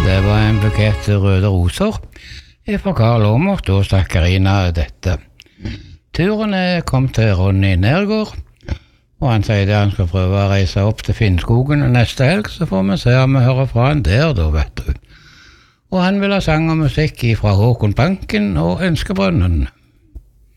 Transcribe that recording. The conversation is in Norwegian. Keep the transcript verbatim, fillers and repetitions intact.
det var en bukett røde roser fra Karl Åmert og sa Karina dette. Turen er kommet til Ronny Nergård, og han sier det han skal prøve å reise opp til Finnskogen neste helg, så får vi se om vi hører fra han der da, vet du. Og han vil ha sang og musikk fra Håkon Banken og Ønskebrønnen.